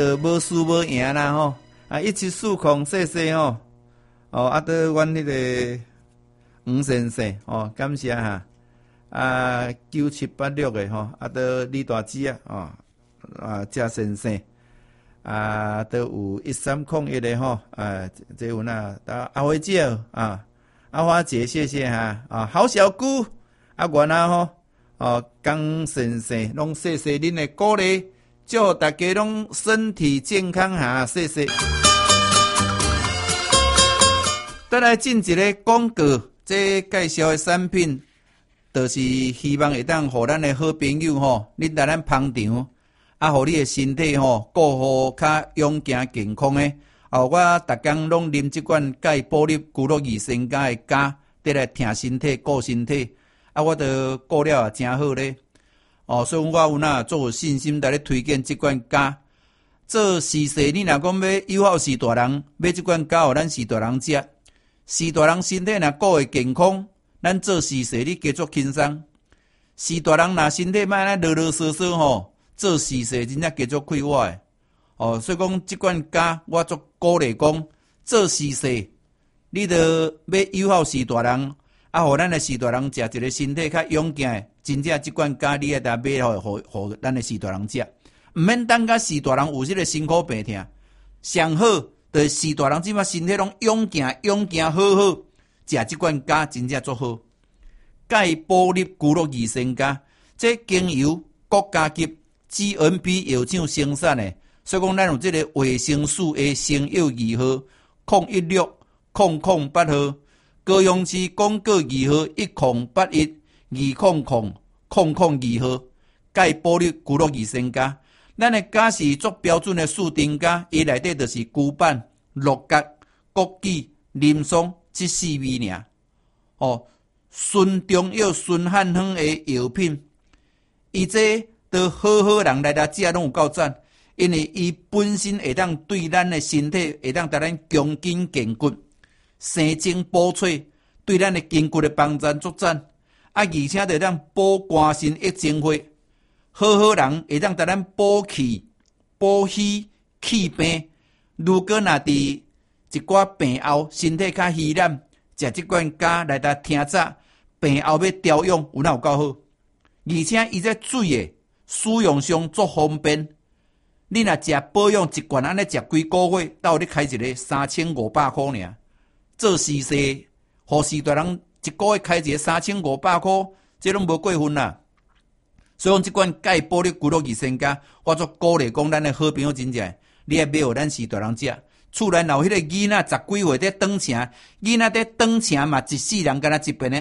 无输无赢啦吼，一起数控谢谢吼，对阮迄个黄先生感谢哈9786的吼，对李大姐谢先生都有1301的吼，这有那阿花姐阿花姐谢谢哈好小姑原来吼江先生拢谢谢恁的鼓励。祝大家拢身体健康哈，谢谢。再来进一个广告，这介绍的产品，就是希望会当互咱的好朋友恁来咱捧场，互你的身体顾好较勇健健康的。我逐工拢啉这款钙补粒骨碌益生加的胶，得来听身体顾身体，我都顾了也真好咧。所以我有哪做有信心，来推荐这款胶。做时势，你若讲要友好时大人，买这款胶，互咱时大人食。时大人身体若顾会健康，咱做时势你加足轻松。时大人若身体莫啰啰嗦嗦做时势真正加足快活的。所以讲这款胶，我足鼓励讲，做时势，你着要友好时大人。互咱的时大人食一个身体较勇健的，真正即款胶你会当买互咱的时大人食，毋免等甲时大人有即个辛苦病痛。上好就是时大人即马身体拢勇健好好，食即款胶真正足好。钙补粒骨碌益生胶，这经由国家级 GMP 药厂生产的，所以讲咱有即个维生素 A 生药2号0160008号。高雄市广告2号10812000002号，钙补粒骨碌益生胶。咱的胶是做标准的树丁胶，伊内底就是骨板、鹿角、枸杞、林松这4味尔。纯中药、纯汉方的药品，伊这都好人来食拢有够赞，因为伊本身会当对咱的身体会当带咱强筋健骨。生精补髓，对咱的筋骨的帮助足赞，而且会当补肝肾益精血，好人会当带咱补气、补虚、气病。如果若伫一寡病后身体较虚懒，食这款胶来听早，病后要调养有哪有够好？而且伊这水的使用上足方便。你若食保养一罐，安尼食几个月，到你开一个3500块尔。做时势，互时大人一个月开一个3500块，这拢无过分啦。所以讲，这款钙补粒骨碌益生胶，我做鼓励讲，咱的好朋友真正，你也买互咱时大人食。厝内有迄个囡仔10几岁在当车，囡仔在当车嘛，一世人敢若一遍的